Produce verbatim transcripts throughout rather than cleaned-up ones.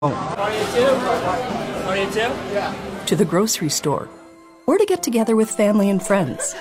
To the grocery store, or to get together with family and friends.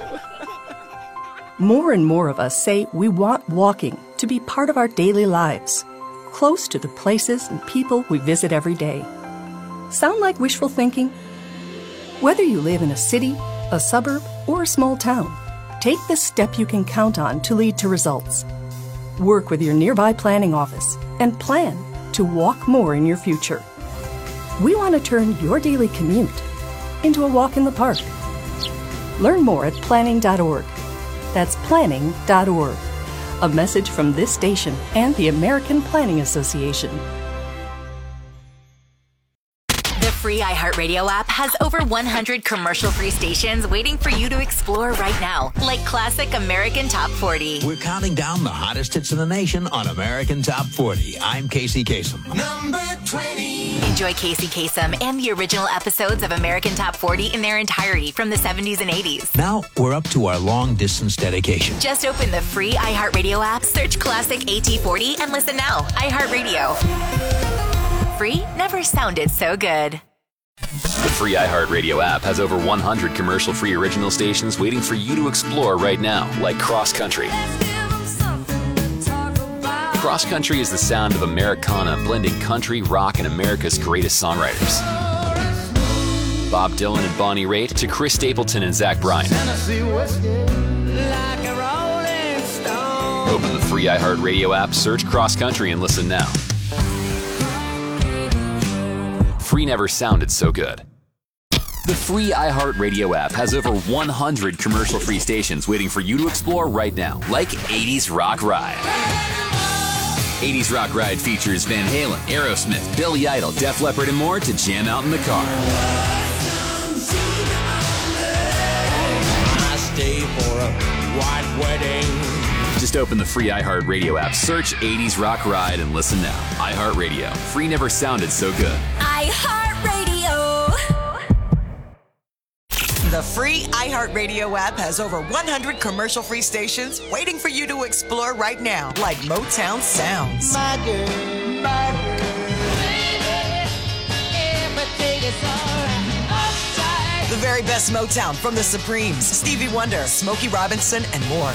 More and more of us say we want walking to be part of our daily lives, close to the places and people we visit every day. Sound like wishful thinking? Whether you live in a city, a suburb, or a small town, take the step you can count on to lead to results. Work with your nearby planning office and plan to walk more in your future. We want to turn your daily commute into a walk in the park. Learn more at planning dot org. That's planning dot org. A message from this station and the American Planning Association. The free iHeartRadio app has over one hundred commercial-free stations waiting for you to explore right now, like classic American Top forty. We're counting down the hottest hits in the nation on American Top forty. I'm Casey Kasem. Number twenty. Enjoy Casey Kasem and the original episodes of American Top forty in their entirety from the seventies and eighties. Now we're up to our long-distance dedication. Just open the free iHeartRadio app, search classic A T forty, and listen now. iHeartRadio. Free never sounded so good. The free iHeartRadio app has over one hundred commercial-free original stations waiting for you to explore right now, like Cross Country. Cross Country is the sound of Americana blending country, rock, and America's greatest songwriters. Bob Dylan and Bonnie Raitt to Chris Stapleton and Zach Bryan. Open the free iHeartRadio app, search Cross Country, and listen now. Free never sounded so good. The free iHeartRadio app has over one hundred commercial-free stations waiting for you to explore right now, like eighties Rock Ride. eighties Rock Ride features Van Halen, Aerosmith, Billy Idol, Def Leppard, and more to jam out in the car. I stay for a white wedding. Just open the free iHeartRadio app, search eighties Rock Ride, and listen now. iHeartRadio. Free never sounded so good. iHeartRadio. The free iHeartRadio app has over one hundred commercial-free stations waiting for you to explore right now, like Motown Sounds. My girl, my girl, baby, everything is all right. The very best Motown from the Supremes, Stevie Wonder, Smokey Robinson, and more.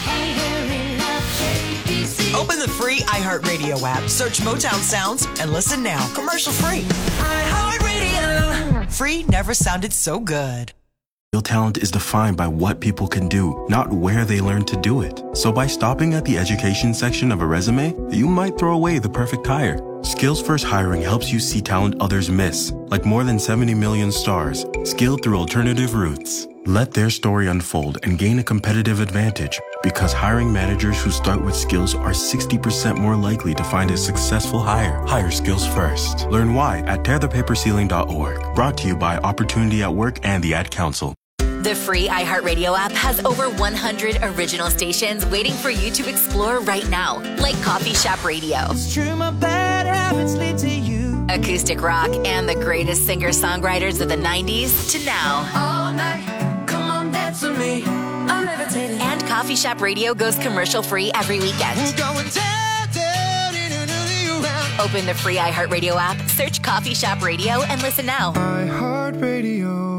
Open the free iHeartRadio app, search Motown Sounds, and listen now. Commercial-free. iHeartRadio. Free never sounded so good. Real talent is defined by what people can do, not where they learn to do it. So by stopping at the education section of a resume, you might throw away the perfect hire. Skills First Hiring helps you see talent others miss, like more than seventy million stars, skilled through alternative routes. Let their story unfold and gain a competitive advantage, because hiring managers who start with skills are sixty percent more likely to find a successful hire. Hire skills first. Learn why at tear the paper ceiling dot org. Brought to you by Opportunity at Work and the Ad Council. The free iHeartRadio app has over one hundred original stations waiting for you to explore right now, like Coffee Shop Radio. It's true, my bad habits lead to you. Acoustic rock and the greatest singer-songwriters of the nineties to now. All night, come on, dance with me. I'm levitating. And Coffee Shop Radio goes commercial-free every weekend. We're going down, down, in and around. Open the free iHeartRadio app, search Coffee Shop Radio, and listen now. iHeartRadio.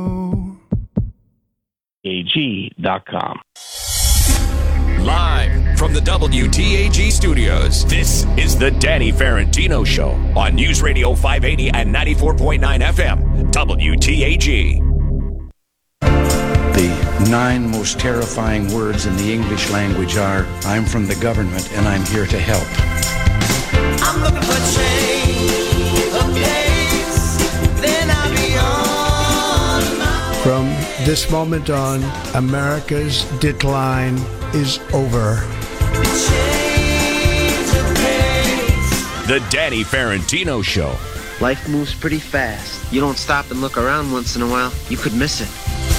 A G dot com. Live from the W T A G studios, this is the Danny Ferentino Show on News Radio five eighty and ninety-four point nine F M, W T A G. The nine most terrifying words in the English language are, I'm from the government and I'm here to help. I'm looking for change of pace, then I'll be on my way. From this moment on, America's decline is over. The Danny Ferentino Show. Life moves pretty fast. You don't stop and look around once in a while, you could miss it.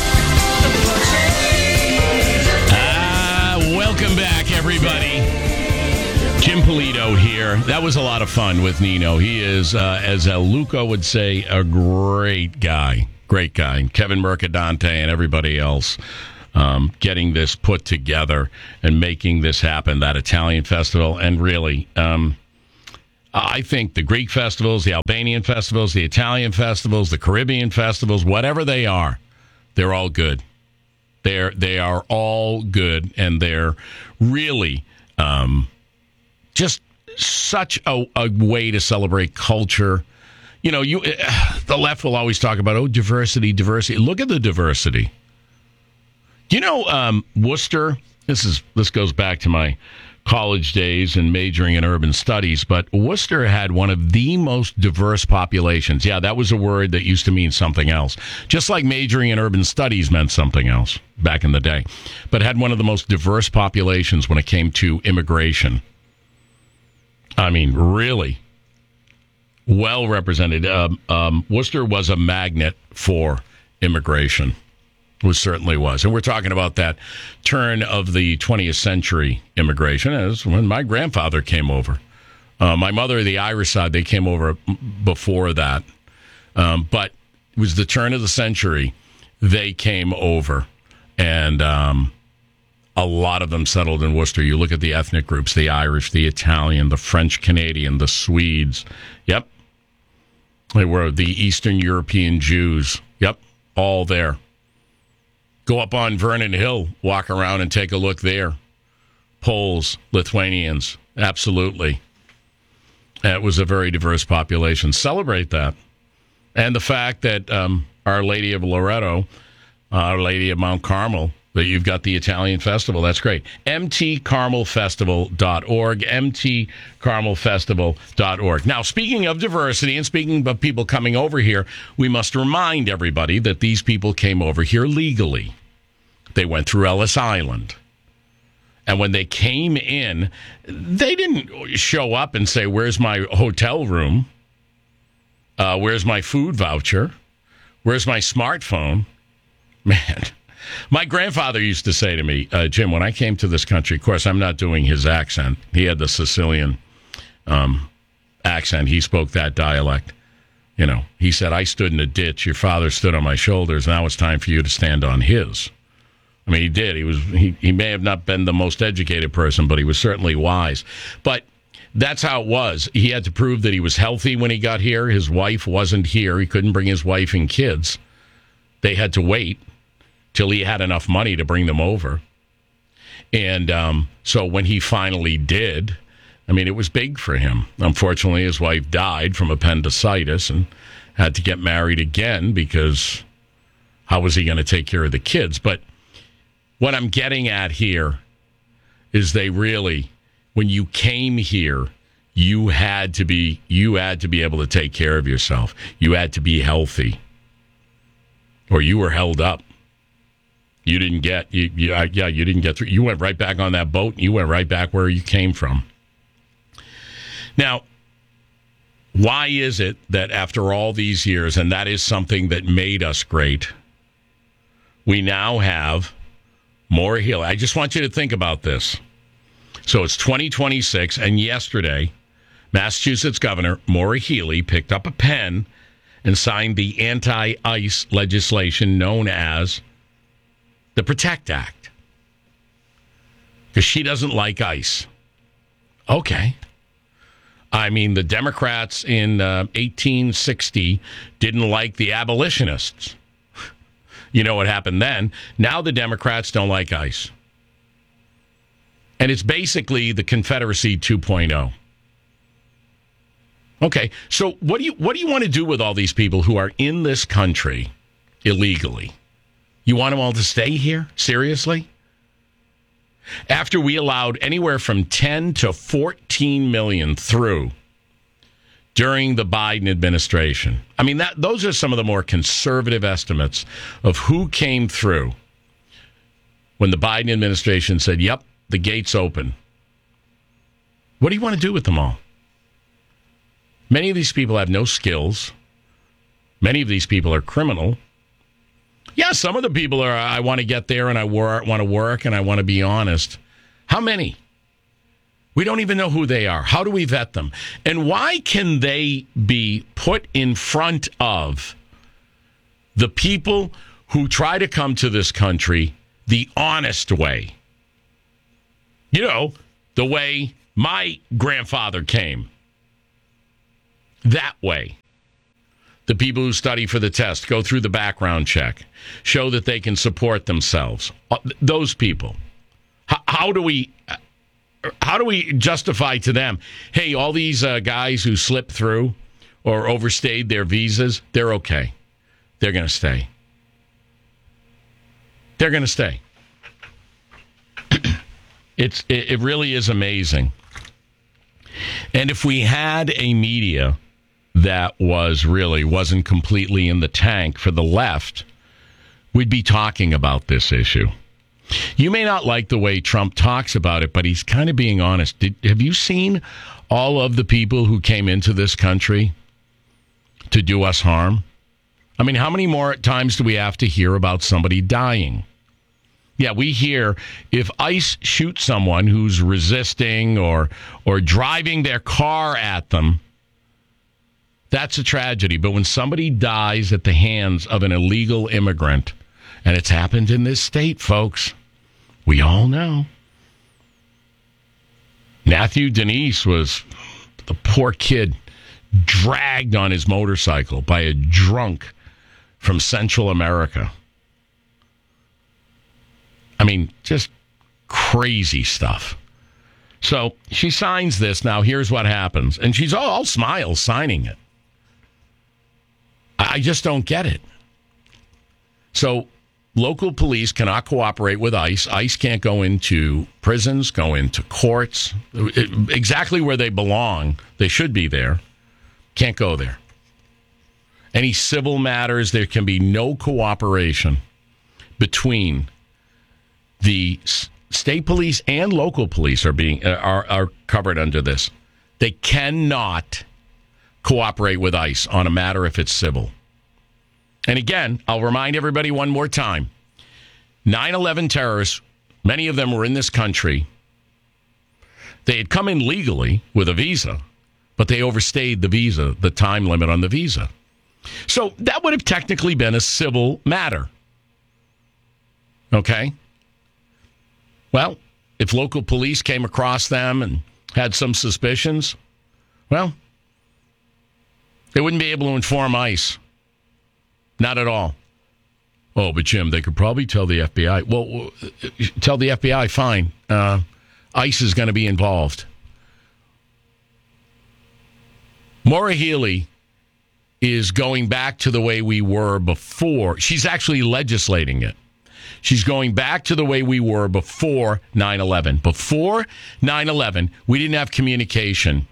Ah, welcome back, everybody. Jim Polito here. That was a lot of fun with Nino. He is, uh, as uh, Luca would say, a great guy. Great guy. And Kevin Mercadante and everybody else um, getting this put together and making this happen, that Italian festival. And really, um, I think the Greek festivals, the Albanian festivals, the Italian festivals, the Caribbean festivals, whatever they are, they're all good. They're they are all good, and they're really um, just such a, a way to celebrate culture. You know, you the left will always talk about, oh, diversity, diversity. Look at the diversity. You know, um, Worcester, this is this goes back to my college days and majoring in urban studies, but Worcester had one of the most diverse populations. Yeah, that was a word that used to mean something else. Just like majoring in urban studies meant something else back in the day. But it had one of the most diverse populations when it came to immigration. I mean, really well represented. Um, um, Worcester was a magnet for immigration. Was certainly was. And we're talking about that turn of the twentieth century immigration. As when my grandfather came over. Uh, my mother, the Irish side, they came over before that. Um, but it was the turn of the century. They came over. And um, a lot of them settled in Worcester. You look at the ethnic groups, the Irish, the Italian, the French Canadian, the Swedes. Yep. They were the Eastern European Jews. Yep. All there. Go up on Vernon Hill, walk around and take a look there. Poles, Lithuanians, absolutely. It was a very diverse population. Celebrate that. And the fact that um, Our Lady of Loretto, uh, Our Lady of Mount Carmel, that you've got the Italian festival, that's great. m t carmel festival dot org, m t carmel festival dot org. Now, speaking of diversity and speaking of people coming over here, we must remind everybody that these people came over here legally. They went through Ellis Island. And when they came in, they didn't show up and say, where's my hotel room? Uh, where's my food voucher? Where's my smartphone? Man. My grandfather used to say to me, uh, Jim, when I came to this country, of course, I'm not doing his accent. He had the Sicilian um, accent. He spoke that dialect. You know, he said, I stood in a ditch. Your father stood on my shoulders. Now it's time for you to stand on his. I mean, he did. He was. He, he may have not been the most educated person, but he was certainly wise. But that's how it was. He had to prove that he was healthy when he got here. His wife wasn't here. He couldn't bring his wife and kids. They had to wait till he had enough money to bring them over. And um, so when he finally did, I mean, it was big for him. Unfortunately, his wife died from appendicitis and had to get married again because how was he going to take care of the kids? But what I'm getting at here is they really, when you came here, you had to be, you had to be able to take care of yourself. You had to be healthy, or you were held up. You didn't get, you, you, yeah, you didn't get through. You went right back on that boat, and you went right back where you came from. Now, why is it that after all these years, and that is something that made us great, we now have Maura Healey? I just want you to think about this. So it's twenty twenty-six, and yesterday, Massachusetts Governor Maura Healey picked up a pen and signed the anti-ICE legislation known as the PROTECT Act, because she doesn't like ICE. Okay. I mean, the Democrats in uh, eighteen sixty didn't like the abolitionists. You know what happened then? Now the Democrats don't like ICE. And it's basically the Confederacy two point oh. Okay, so what do you what do you want to do with all these people who are in this country illegally? You want them all to stay here? Seriously? After we allowed anywhere from ten to fourteen million through during the Biden administration. I mean, that those are some of the more conservative estimates of who came through when the Biden administration said, yep, the gate's open. What do you want to do with them all? Many of these people have no skills. Many of these people are criminal. Yeah, some of the people are, I want to get there and I wor- want to work and I want to be honest. How many? We don't even know who they are. How do we vet them? And why can they be put in front of the people who try to come to this country the honest way? You know, the way my grandfather came. that way. The people who study for the test, go through the background check, show that they can support themselves. Those people. How, how do we how do we justify to them, hey, all these uh, guys who slipped through or overstayed their visas, they're okay. They're going to stay. They're going to stay. It's it, it really is amazing. And if we had a media that was really wasn't completely in the tank for the left, we'd be talking about this issue. You may not like the way Trump talks about it, but he's kind of being honest. Did, have you seen all of the people who came into this country to do us harm? I mean, how many more times do we have to hear about somebody dying? Yeah, we hear if ICE shoots someone who's resisting or or driving their car at them, that's a tragedy. But when somebody dies at the hands of an illegal immigrant, and it's happened in this state, folks, we all know. Matthew Denise was the poor kid dragged on his motorcycle by a drunk from Central America. I mean, just crazy stuff. So she signs this. Now, here's what happens. And she's all, all smiles signing it. I just don't get it. So local police cannot cooperate with ICE. ICE can't go into prisons, go into courts. It, exactly where they belong. They should be there. Can't go there. Any civil matters, there can be no cooperation between the s- state police and local police are being uh, are, are covered under this. They cannot cooperate with ICE on a matter if it's civil. And again, I'll remind everybody one more time. nine eleven terrorists, many of them were in this country. They had come in legally with a visa, but they overstayed the visa, the time limit on the visa. So that would have technically been a civil matter. Okay? Well, if local police came across them and had some suspicions, well, they wouldn't be able to inform ICE. Not at all. Oh, but Jim, they could probably tell the F B I. Well, tell the F B I, fine. Uh, ICE is going to be involved. Maura Healey is going back to the way we were before. She's actually legislating it. She's going back to the way we were before nine eleven. Before nine eleven, we didn't have communication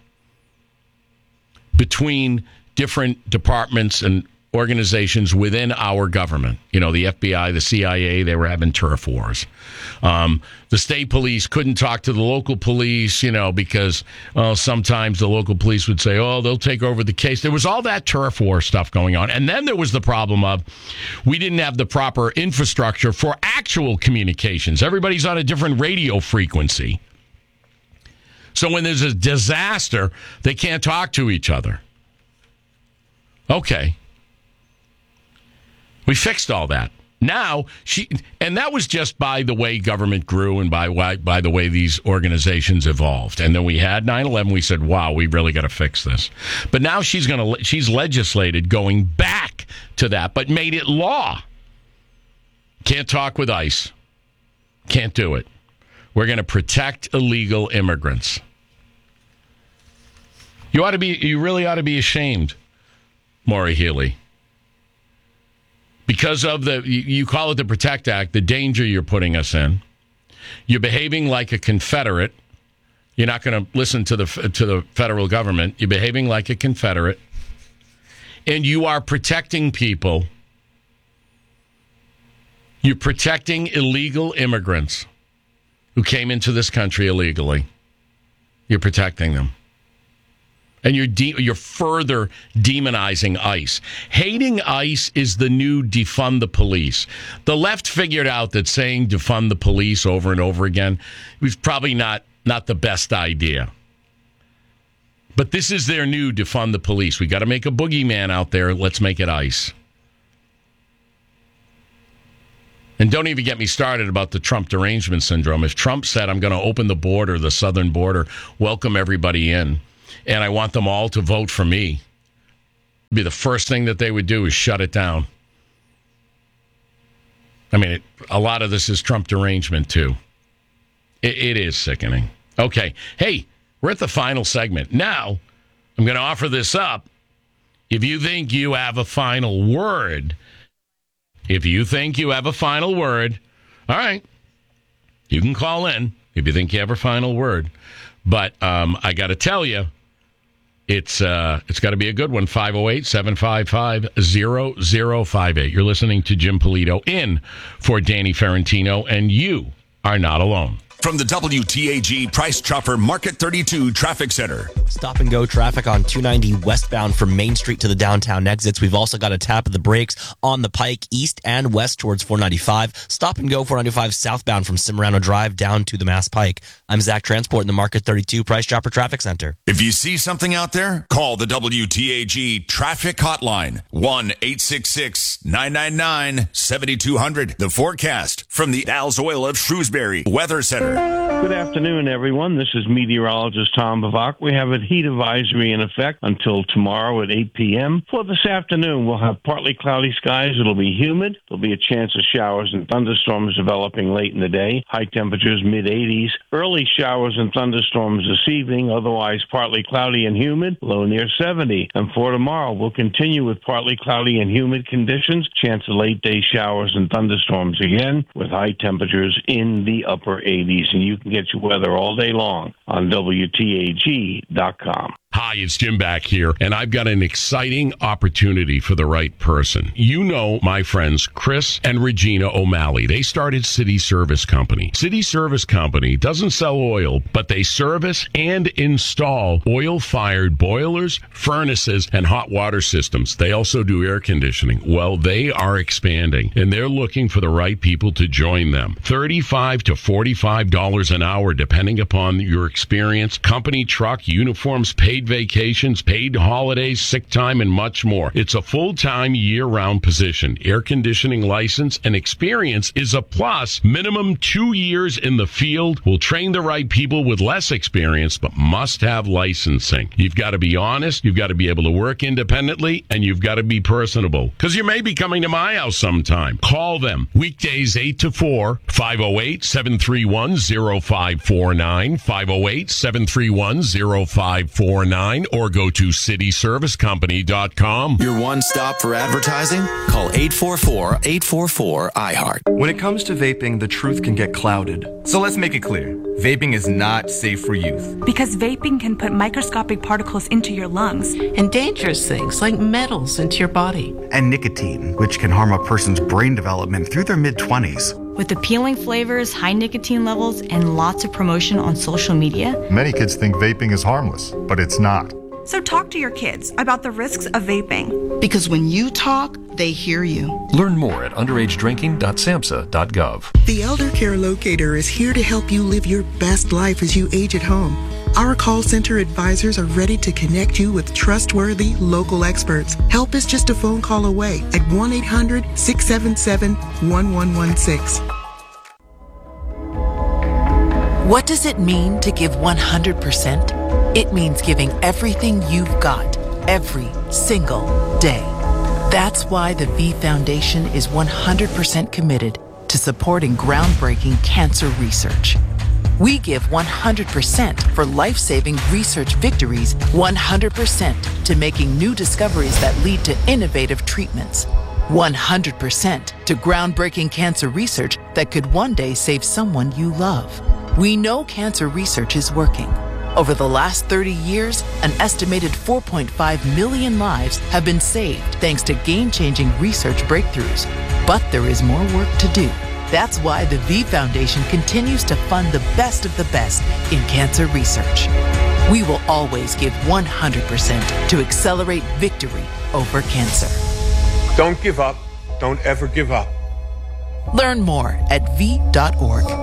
between different departments and organizations within our government. You know, the F B I, the C I A, they were having turf wars. Um, the state police couldn't talk to the local police, you know, because uh, sometimes the local police would say, oh, they'll take over the case. There was all that turf war stuff going on. And then there was the problem of we didn't have the proper infrastructure for actual communications. Everybody's on a different radio frequency. So when there's a disaster, they can't talk to each other. Okay. We fixed all that. Now, she, and that was just by the way government grew and by, by, by the way these organizations evolved. And then we had nine eleven. We said, wow, we really got to fix this. But now she's going to, she's legislated going back to that, but made it law. Can't talk with ICE. Can't do it. We're going to protect illegal immigrants. You ought to be, you really ought to be ashamed, Maura Healey. Because of the, you call it the PROTECT Act, the danger you're putting us in. You're behaving like a Confederate. You're not going to listen to the to the federal government. You're behaving like a Confederate. And you are protecting people. You're protecting illegal immigrants who came into this country illegally. You're protecting them. And you're de- you're further demonizing ICE. Hating ICE is the new defund the police. The left figured out that saying defund the police over and over again was probably not, not the best idea. But this is their new defund the police. We got to make a boogeyman out there. Let's make it ICE. And don't even get me started about the Trump derangement syndrome. If Trump said, I'm going to open the border, the southern border, welcome everybody in, and I want them all to vote for me, Be the first thing that they would do is shut it down. I mean, it, a lot of this is Trump derangement, too. It, it is sickening. Okay. Hey, we're at the final segment. Now, I'm going to offer this up. If you think you have a final word, if you think you have a final word, all right, you can call in if you think you have a final word. But um, I got to tell you, It's uh, it's got to be a good one. five oh eight, seven five five, zero zero five eight. You're listening to Jim Polito in for Danny Ferrantino, and you are not alone. From the W T A G Price Chopper Market thirty-two Traffic Center. Stop and go traffic on two ninety westbound from Main Street to the downtown exits. We've also got a tap of the brakes on the Pike east and west towards four ninety-five. Stop and go four ninety-five southbound from Cimarano Drive down to the Mass Pike. I'm Zach Transport in the Market thirty-two Price Chopper Traffic Center. If you see something out there, call the W T A G Traffic Hotline, one eight six six, nine nine nine, seven two zero zero. The forecast from the Al's Oil of Shrewsbury Weather Center. Good afternoon, everyone. This is meteorologist Tom Bavak. We have a heat advisory in effect until tomorrow at eight p.m. For this afternoon, we'll have partly cloudy skies. It'll be humid. There'll be a chance of showers and thunderstorms developing late in the day. High temperatures mid eighties. Early showers and thunderstorms this evening. Otherwise, partly cloudy and humid. Low near seventy. And for tomorrow, we'll continue with partly cloudy and humid conditions. Chance of late day showers and thunderstorms again with high temperatures in the upper eighties. And you can get your weather all day long on W T A G dot com. Hi, it's Jim back here, and I've got an exciting opportunity for the right person. You know my friends Chris and Regina O'Malley. They started City Service Company. City Service Company doesn't sell oil, but they service and install oil-fired boilers, furnaces, and hot water systems. They also do air conditioning. Well, they are expanding, and they're looking for the right people to join them. thirty-five to forty-five dollars an hour, depending upon your experience. Company truck, uniforms, paid vacations, paid holidays, sick time, and much more. It's a full-time, year-round position. Air conditioning license and experience is a plus. Minimum two years in the field. Will train the right people with less experience, but must have licensing. You've got to be honest, you've got to be able to work independently, and you've got to be personable. Because you may be coming to my house sometime. Call them. Weekdays eight to four, five oh eight, seven three one, oh five four nine, five oh eight, seven three one, oh five four nine. Or go to city service company dot com. Your one stop for advertising? Call eight four four, eight four four, I heart. When it comes to vaping, the truth can get clouded. So let's make it clear. Vaping is not safe for youth. Because vaping can put microscopic particles into your lungs. And dangerous things like metals into your body. And nicotine, which can harm a person's brain development through their mid-twenties. With appealing flavors, high nicotine levels, and lots of promotion on social media, many kids think vaping is harmless, but it's not. So talk to your kids about the risks of vaping. Because when you talk, they hear you. Learn more at underage drinking dot samhsa dot gov. The Elder Care Locator is here to help you live your best life as you age at home. Our call center advisors are ready to connect you with trustworthy local experts. Help is just a phone call away at one eight hundred, six seven seven, one one one six. What does it mean to give one hundred percent? It means giving everything you've got, every single day. That's why the V Foundation is one hundred percent committed to supporting groundbreaking cancer research. We give one hundred percent for life-saving research victories, one hundred percent to making new discoveries that lead to innovative treatments, one hundred percent to groundbreaking cancer research that could one day save someone you love. We know cancer research is working. Over the last thirty years, an estimated four point five million lives have been saved thanks to game-changing research breakthroughs. But there is more work to do. That's why the V Foundation continues to fund the best of the best in cancer research. We will always give one hundred percent to accelerate victory over cancer. Don't give up. Don't ever give up. Learn more at v dot org.